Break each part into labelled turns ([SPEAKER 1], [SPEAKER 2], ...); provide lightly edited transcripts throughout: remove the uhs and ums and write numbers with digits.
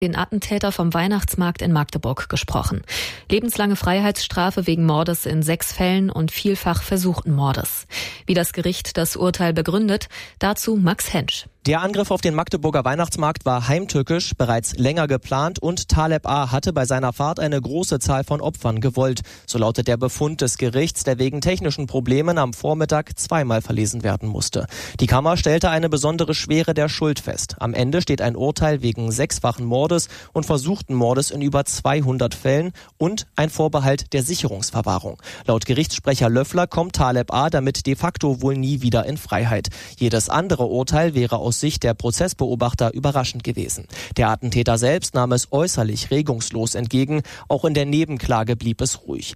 [SPEAKER 1] Den Attentäter vom Weihnachtsmarkt in Magdeburg gesprochen. Lebenslange Freiheitsstrafe wegen Mordes in 6 Fällen und vielfach versuchten Mordes. Wie das Gericht das Urteil begründet, dazu Max Hensch.
[SPEAKER 2] Der Angriff auf den Magdeburger Weihnachtsmarkt war heimtückisch, bereits länger geplant und Taleb A. hatte bei seiner Fahrt eine große Zahl von Opfern gewollt. So lautet der Befund des Gerichts, der wegen technischen Problemen am Vormittag zweimal verlesen werden musste. Die Kammer stellte eine besondere Schwere der Schuld fest. Am Ende steht ein Urteil wegen 6-fachen Mordes und versuchten Mordes in über 200 Fällen und ein Vorbehalt der Sicherungsverwahrung. Laut Gerichtssprecher Löffler kommt Taleb A. damit de facto wohl nie wieder in Freiheit. Jedes andere Urteil wäre aus Sicht der Prozessbeobachter überraschend gewesen. Der Attentäter selbst nahm es äußerlich regungslos entgegen. Auch in der Nebenklage blieb es ruhig.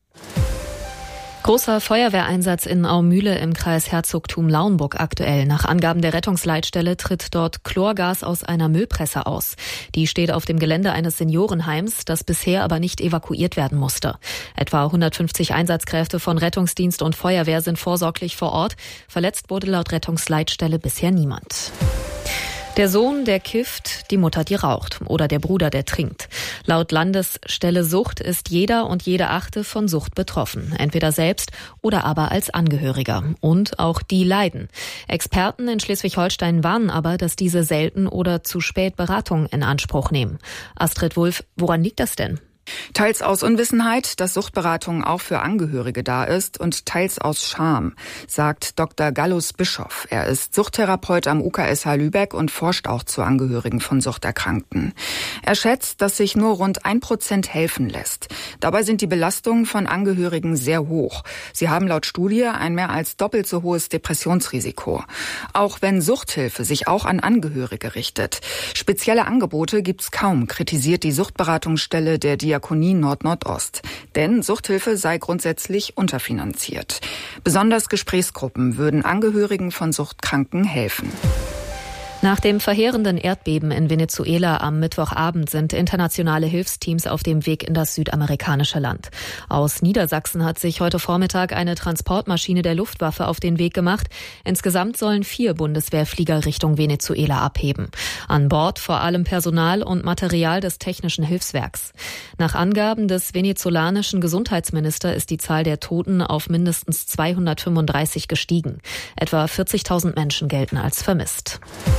[SPEAKER 1] Großer Feuerwehreinsatz in Aumühle im Kreis Herzogtum Lauenburg aktuell. Nach Angaben der Rettungsleitstelle tritt dort Chlorgas aus einer Müllpresse aus. Die steht auf dem Gelände eines Seniorenheims, das bisher aber nicht evakuiert werden musste. Etwa 150 Einsatzkräfte von Rettungsdienst und Feuerwehr sind vorsorglich vor Ort. Verletzt wurde laut Rettungsleitstelle bisher niemand. Der Sohn, der kifft, die Mutter, die raucht oder der Bruder, der trinkt. Laut Landesstelle Sucht ist jeder und jede 8. von Sucht betroffen, entweder selbst oder aber als Angehöriger. Und auch die leiden. Experten in Schleswig-Holstein warnen aber, dass diese selten oder zu spät Beratung in Anspruch nehmen. Astrid Wulff, woran liegt das denn?
[SPEAKER 3] Teils aus Unwissenheit, dass Suchtberatung auch für Angehörige da ist und teils aus Scham, sagt Dr. Gallus Bischoff. Er ist Suchttherapeut am UKSH Lübeck und forscht auch zu Angehörigen von Suchterkrankten. Er schätzt, dass sich nur rund 1% helfen lässt. Dabei sind die Belastungen von Angehörigen sehr hoch. Sie haben laut Studie ein mehr als doppelt so hohes Depressionsrisiko. Auch wenn Suchthilfe sich auch an Angehörige richtet. Spezielle Angebote gibt's kaum, kritisiert die Suchtberatungsstelle der Diakonie Nord-Nordost. Denn Suchthilfe sei grundsätzlich unterfinanziert. Besonders Gesprächsgruppen würden Angehörigen von Suchtkranken helfen.
[SPEAKER 1] Nach dem verheerenden Erdbeben in Venezuela am Mittwochabend sind internationale Hilfsteams auf dem Weg in das südamerikanische Land. Aus Niedersachsen hat sich heute Vormittag eine Transportmaschine der Luftwaffe auf den Weg gemacht. Insgesamt sollen 4 Bundeswehrflieger Richtung Venezuela abheben. An Bord vor allem Personal und Material des Technischen Hilfswerks. Nach Angaben des venezolanischen Gesundheitsministers ist die Zahl der Toten auf mindestens 235 gestiegen. Etwa 40.000 Menschen gelten als vermisst.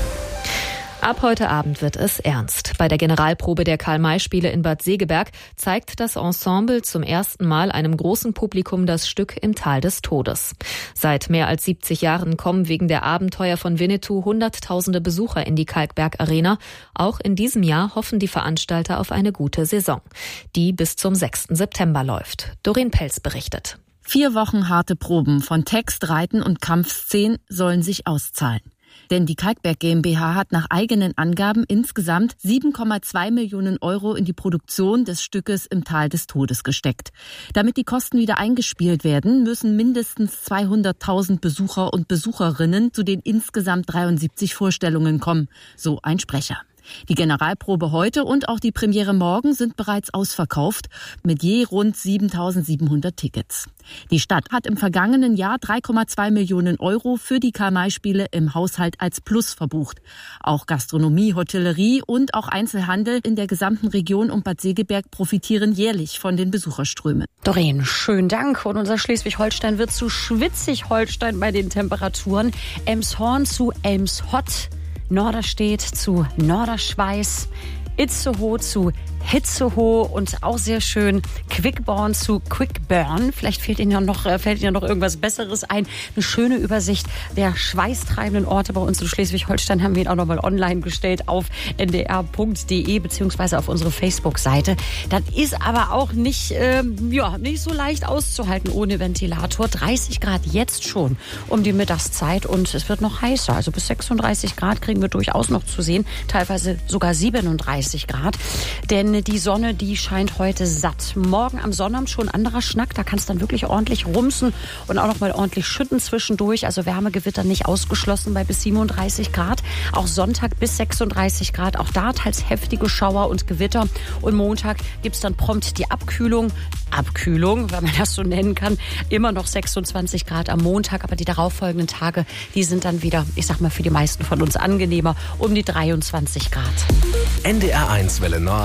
[SPEAKER 1] Ab heute Abend wird es ernst. Bei der Generalprobe der Karl-May-Spiele in Bad Segeberg zeigt das Ensemble zum ersten Mal einem großen Publikum das Stück Im Tal des Todes. Seit mehr als 70 Jahren kommen wegen der Abenteuer von Winnetou Hunderttausende Besucher in die Kalkberg Arena. Auch in diesem Jahr hoffen die Veranstalter auf eine gute Saison, die bis zum 6. September läuft. Doreen Pelz berichtet.
[SPEAKER 4] 4 Wochen harte Proben von Text, Reiten und Kampfszenen sollen sich auszahlen. Denn die Kalkberg GmbH hat nach eigenen Angaben insgesamt 7,2 Millionen Euro in die Produktion des Stückes Im Tal des Todes gesteckt. Damit die Kosten wieder eingespielt werden, müssen mindestens 200.000 Besucher und Besucherinnen zu den insgesamt 73 Vorstellungen kommen, so ein Sprecher. Die Generalprobe heute und auch die Premiere morgen sind bereits ausverkauft, mit je rund 7.700 Tickets. Die Stadt hat im vergangenen Jahr 3,2 Millionen Euro für die Karl-May-Spiele im Haushalt als Plus verbucht. Auch Gastronomie, Hotellerie und auch Einzelhandel in der gesamten Region um Bad Segeberg profitieren jährlich von den Besucherströmen.
[SPEAKER 5] Doreen, schönen Dank. Und unser Schleswig-Holstein wird zu Schwitzig-Holstein bei den Temperaturen. Elmshorn zu Elmshott. Norderstedt zu Norderschweiß, Itzehoe zu Hitzehoe und auch sehr schön Quickborn zu Quickburn. Vielleicht fällt Ihnen ja noch irgendwas Besseres ein. Eine schöne Übersicht der schweißtreibenden Orte bei uns in Schleswig-Holstein haben wir ihn auch nochmal online gestellt auf ndr.de beziehungsweise auf unsere Facebook-Seite. Das ist aber auch nicht so leicht auszuhalten ohne Ventilator. 30 Grad jetzt schon um die Mittagszeit und es wird noch heißer. Also bis 36 Grad kriegen wir durchaus noch zu sehen. Teilweise sogar 37 Grad. Denn die Sonne, die scheint heute satt. Morgen am Sonnabend schon ein anderer Schnack. Da kann es dann wirklich ordentlich rumsen und auch noch mal ordentlich schütten zwischendurch. Also Wärmegewitter nicht ausgeschlossen bei bis 37 Grad. Auch Sonntag bis 36 Grad. Auch da teils heftige Schauer und Gewitter. Und Montag gibt es dann prompt die Abkühlung, wenn man das so nennen kann. Immer noch 26 Grad am Montag. Aber die darauffolgenden Tage, die sind dann wieder, ich sag mal, für die meisten von uns angenehmer. Um die 23 Grad.
[SPEAKER 6] NDR BR1 Welle Nord.